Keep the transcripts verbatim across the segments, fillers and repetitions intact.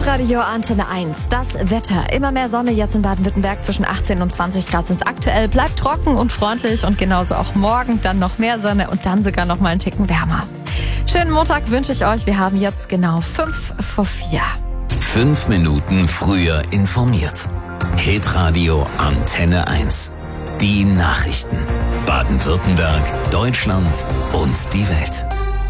Hitradio Antenne eins. Das Wetter. Immer mehr Sonne jetzt in Baden-Württemberg. Zwischen achtzehn und zwanzig Grad sind es aktuell. Bleibt trocken und freundlich und genauso auch morgen. Dann noch mehr Sonne und dann sogar noch mal einen Ticken wärmer. Schönen Montag wünsche ich euch. Wir haben jetzt genau fünf vor vier. Fünf Minuten früher informiert. Hitradio Antenne eins. Die Nachrichten. Baden-Württemberg, Deutschland und die Welt.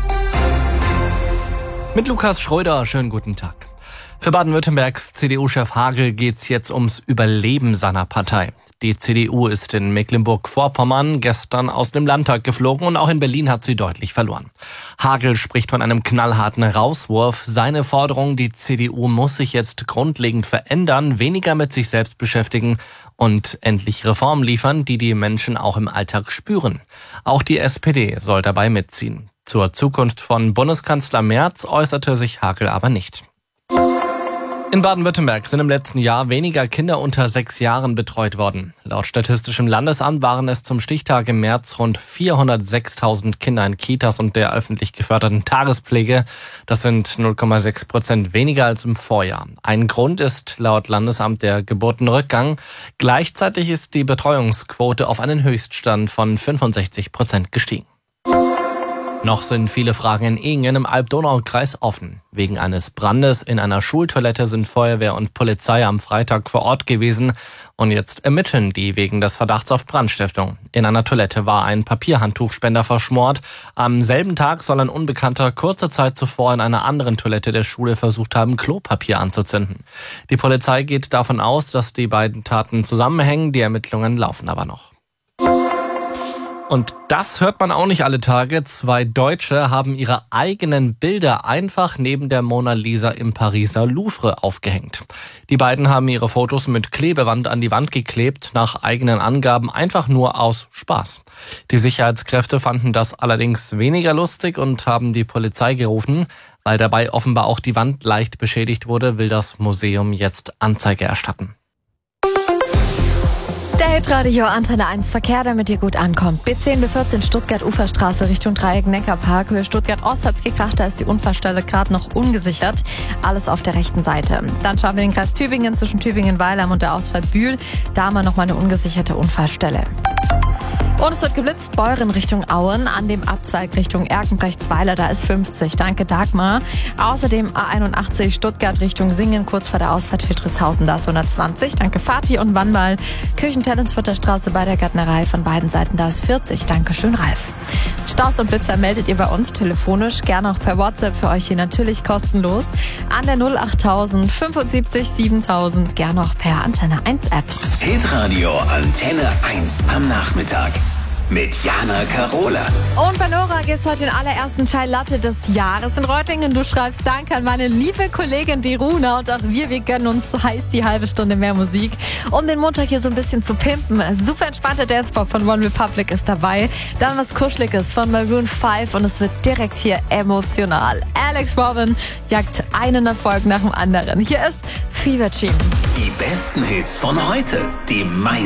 Mit Lukas Schröder, schönen guten Tag. Für Baden-Württembergs C D U-Chef Hagel geht's jetzt ums Überleben seiner Partei. Die C D U ist in Mecklenburg-Vorpommern gestern aus dem Landtag geflogen und auch in Berlin hat sie deutlich verloren. Hagel spricht von einem knallharten Rauswurf. Seine Forderung, die C D U muss sich jetzt grundlegend verändern, weniger mit sich selbst beschäftigen und endlich Reformen liefern, die die Menschen auch im Alltag spüren. Auch die S P D soll dabei mitziehen. Zur Zukunft von Bundeskanzler Merz äußerte sich Hagel aber nicht. In Baden-Württemberg sind im letzten Jahr weniger Kinder unter sechs Jahren betreut worden. Laut Statistischem Landesamt waren es zum Stichtag im März rund vierhundertsechstausend Kinder in Kitas und der öffentlich geförderten Tagespflege. Das sind null Komma sechs Prozent weniger als im Vorjahr. Ein Grund ist laut Landesamt der Geburtenrückgang. Gleichzeitig ist die Betreuungsquote auf einen Höchststand von fünfundsechzig Prozent gestiegen. Noch sind viele Fragen in Ehingen im Alb-Donau-Kreis offen. Wegen eines Brandes in einer Schultoilette sind Feuerwehr und Polizei am Freitag vor Ort gewesen und jetzt ermitteln die wegen des Verdachts auf Brandstiftung. In einer Toilette war ein Papierhandtuchspender verschmort. Am selben Tag soll ein Unbekannter kurze Zeit zuvor in einer anderen Toilette der Schule versucht haben, Klopapier anzuzünden. Die Polizei geht davon aus, dass die beiden Taten zusammenhängen. Die Ermittlungen laufen aber noch. Und das hört man auch nicht alle Tage. Zwei Deutsche haben ihre eigenen Bilder einfach neben der Mona Lisa im Pariser Louvre aufgehängt. Die beiden haben ihre Fotos mit Klebeband an die Wand geklebt, nach eigenen Angaben einfach nur aus Spaß. Die Sicherheitskräfte fanden das allerdings weniger lustig und haben die Polizei gerufen. Weil dabei offenbar auch die Wand leicht beschädigt wurde, will das Museum jetzt Anzeige erstatten. Der Hitradio Antenne eins Verkehr, damit ihr gut ankommt. B zehn, B vierzehn Stuttgart-Uferstraße Richtung Dreieck Neckarpark. Höhe Stuttgart-Ost hat's gekracht, da ist die Unfallstelle gerade noch ungesichert. Alles auf der rechten Seite. Dann schauen wir den Kreis Tübingen zwischen Tübingen-Weilheim und der Ausfahrt Bühl. Da haben wir nochmal eine ungesicherte Unfallstelle. Und es wird geblitzt, Beuren Richtung Auen, an dem Abzweig Richtung Erkenbrechtsweiler, da ist fünfzig. Danke Dagmar. Außerdem A einundachtzig Stuttgart Richtung Singen, kurz vor der Ausfahrt Hildrichshausen, da ist hundertzwanzig. Danke Fatih und Wannball. Kirchentennensvierter Straße bei der Gärtnerei von beiden Seiten, da ist vierzig. Dankeschön Ralf. Staus und Blitzer meldet ihr bei uns telefonisch, gerne auch per WhatsApp, für euch hier natürlich kostenlos. An der null achttausend fünfundsiebzig siebentausend, gerne auch per Antenne eins App. Hitradio Antenne eins am Nachmittag. Mit Jana Karola. Und bei Nora geht's heute den allerersten Chai Latte des Jahres in Reutlingen. Du schreibst Danke an meine liebe Kollegin die Runa und auch wir, wir gönnen uns heiß die halbe Stunde mehr Musik, um den Montag hier so ein bisschen zu pimpen. Super entspannter Dancepop von One Republic ist dabei. Dann was Kuscheliges von Maroon fünf und es wird direkt hier emotional. Alex Robin jagt einen Erfolg nach dem anderen. Hier ist Fever Team. Die besten Hits von heute. Die meisten